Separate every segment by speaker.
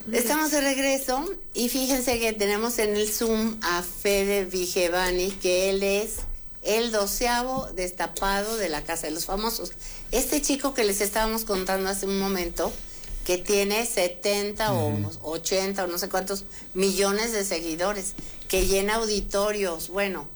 Speaker 1: Estamos de regreso y fíjense que tenemos en el Zoom a Fede Vigevani, que él es el 12º destapado de la Casa de los Famosos. Este chico que les estábamos contando hace un momento, que tiene 70 o 80 o no sé cuántos millones de seguidores, que llena auditorios, bueno,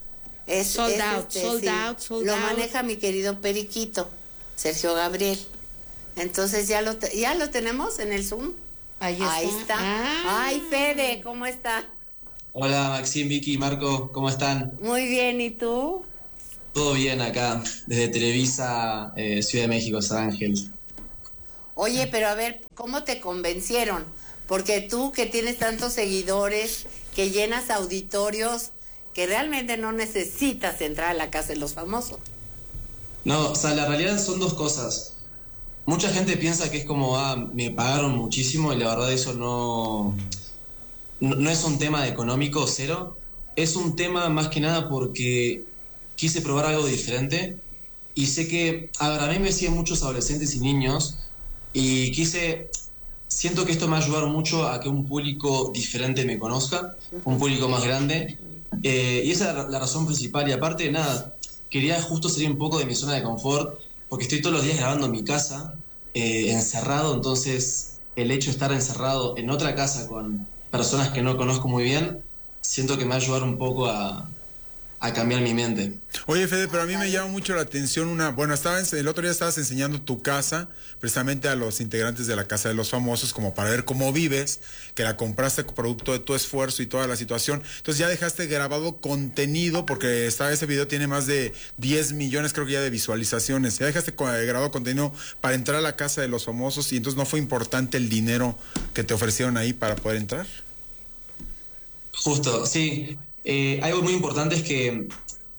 Speaker 2: sold out.
Speaker 1: Lo maneja mi querido periquito, Sergio Gabriel. Entonces ya lo tenemos en el Zoom. Ahí está. Ay, Fede, ¿cómo está?
Speaker 3: Hola, Maxim, Vicky, Marco, ¿cómo están?
Speaker 1: Muy bien, ¿y tú?
Speaker 3: Todo bien acá, desde Televisa, Ciudad de México, San Ángel.
Speaker 1: Oye, pero a ver, ¿cómo te convencieron? Porque tú que tienes tantos seguidores, que llenas auditorios, que realmente no necesitas entrar a la Casa de los Famosos.
Speaker 3: No, o sea, la realidad son dos cosas. Mucha gente piensa que es como, me pagaron muchísimo, y la verdad eso no es un tema económico, cero. Es un tema más que nada porque quise probar algo diferente y sé que, a mí me siguen muchos adolescentes y niños y siento que esto me va a ayudar mucho a que un público diferente me conozca, un público más grande, y esa es la razón principal. Y aparte, nada, quería justo salir un poco de mi zona de confort, porque estoy todos los días grabando en mi casa, encerrado. Entonces el hecho de estar encerrado en otra casa con personas que no conozco muy bien, siento que me va a ayudar un poco a cambiar mi mente.
Speaker 4: Oye, Fede, pero a mí me llama mucho la atención el otro día estabas enseñando tu casa precisamente a los integrantes de la Casa de los Famosos, como para ver cómo vives, que la compraste producto de tu esfuerzo y toda la situación. Entonces ya dejaste grabado contenido, porque ese video tiene más de 10 millones, creo que ya, de visualizaciones. Ya dejaste grabado contenido para entrar a la Casa de los Famosos, y entonces no fue importante el dinero que te ofrecieron ahí para poder entrar.
Speaker 3: Justo, sí. Algo muy importante es que,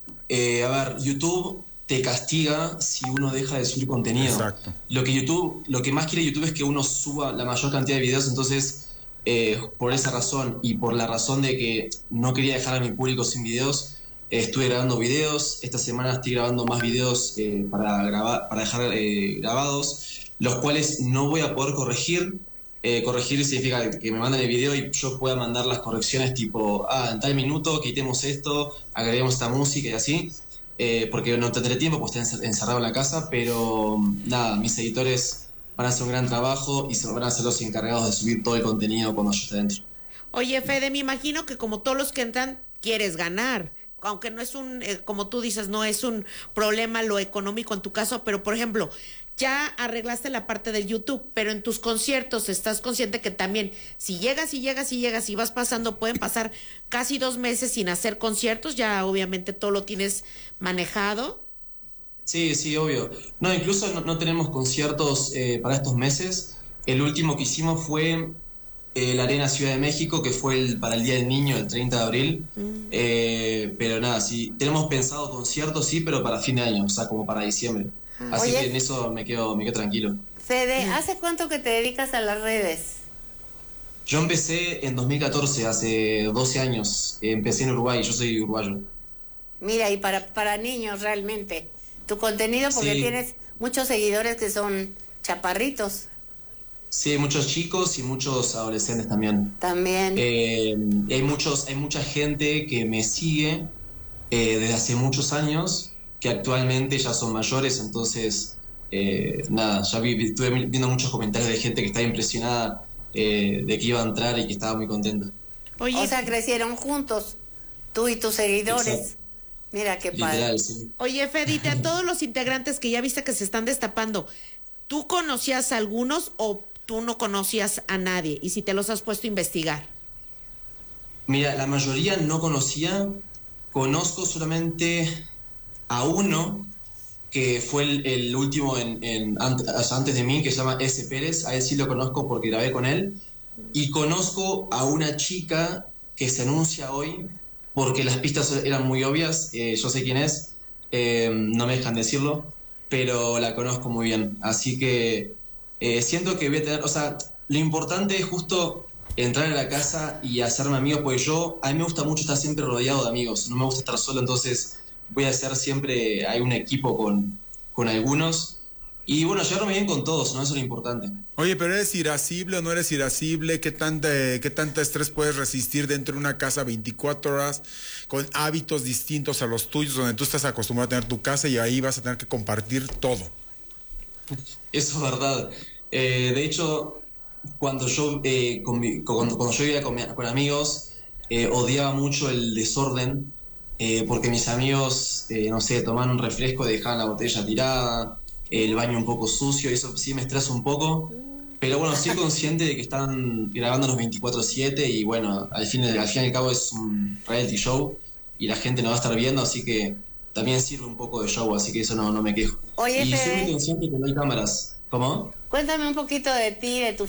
Speaker 3: YouTube te castiga si uno deja de subir contenido.
Speaker 4: Exacto.
Speaker 3: Lo que más quiere YouTube es que uno suba la mayor cantidad de videos. Entonces, por esa razón y por la razón de que no quería dejar a mi público sin videos, estuve grabando videos. Esta semana estoy grabando más videos para dejar grabados, los cuales no voy a poder corregir. Corregir significa que me mandan el video y yo pueda mandar las correcciones tipo, en tal minuto quitemos esto, agreguemos esta música y así, porque no tendré tiempo, pues estoy encerrado en la casa. Pero nada, mis editores van a hacer un gran trabajo y se van a ser los encargados de subir todo el contenido cuando yo esté dentro.
Speaker 2: Oye, Fede, me imagino que como todos los que entran, quieres ganar, aunque no es como tú dices, no es un problema lo económico en tu caso, pero por ejemplo, ya arreglaste la parte del YouTube, pero en tus conciertos estás consciente que también si llegas y vas pasando, pueden pasar casi 2 meses sin hacer conciertos. Ya obviamente todo lo tienes manejado.
Speaker 3: Sí, obvio. No, incluso no tenemos conciertos para estos meses. El último que hicimos fue la Arena Ciudad de México, que fue para el Día del Niño, el 30 de abril. Pero nada, sí, tenemos pensado conciertos, sí, pero para fin de año, o sea, como para diciembre. Así que en eso me quedo tranquilo.
Speaker 1: Fede, ¿hace cuánto que te dedicas a las redes?
Speaker 3: Yo empecé en 2014, hace 12 años. Empecé en Uruguay, yo soy uruguayo.
Speaker 1: Mira, y para niños realmente. Tu contenido, porque
Speaker 3: Sí.
Speaker 1: tienes muchos seguidores que son chaparritos.
Speaker 3: Sí, muchos chicos y muchos adolescentes también.
Speaker 1: También.
Speaker 3: Hay mucha gente que me sigue desde hace muchos años, que actualmente ya son mayores. Entonces, nada, estuve viendo muchos comentarios de gente que estaba impresionada de que iba a entrar y que estaba muy contenta.
Speaker 1: Oye, o sea, crecieron juntos, tú y tus seguidores.
Speaker 3: Exacto.
Speaker 1: Mira qué padre.
Speaker 3: Literal, sí.
Speaker 2: Oye, Fedite, a todos los integrantes que ya viste que se están destapando, ¿tú conocías a algunos o tú no conocías a nadie? Y si te los has puesto a investigar.
Speaker 3: Mira, la mayoría no conocía. Conozco solamente a uno que fue el último antes de mí, que se llama S. Pérez. A él sí lo conozco porque grabé con él. Y conozco a una chica que se anuncia hoy porque las pistas eran muy obvias. Yo sé quién es, no me dejan decirlo, pero la conozco muy bien. Así que siento que voy a tener, o sea, lo importante es justo entrar a la casa y hacerme amigos, porque a mí me gusta mucho estar siempre rodeado de amigos, no me gusta estar solo. Entonces voy a hacer siempre, hay un equipo con algunos, Y bueno, llevarme bien con todos, ¿no? Eso es lo importante.
Speaker 4: Oye, pero ¿eres irascible o no eres irascible? ¿Qué tanta estrés puedes resistir dentro de una casa 24 horas con hábitos distintos a los tuyos, donde tú estás acostumbrado a tener tu casa y ahí vas a tener que compartir todo?
Speaker 3: Eso es verdad. De hecho, cuando yo, cuando yo vivía con amigos, odiaba mucho el desorden, porque mis amigos, no sé, tomaban un refresco y dejaban la botella tirada, el baño un poco sucio, y eso sí me estresa un poco. Pero bueno, soy consciente de que están grabando los 24/7 y bueno, al fin y al cabo es un reality show y la gente nos va a estar viendo, así que también sirve un poco de show, así que eso no me quejo.
Speaker 1: Oye,
Speaker 3: Y soy muy
Speaker 1: Fede,
Speaker 3: consciente que no hay cámaras. ¿Cómo?
Speaker 1: cuéntame un poquito de ti, de tu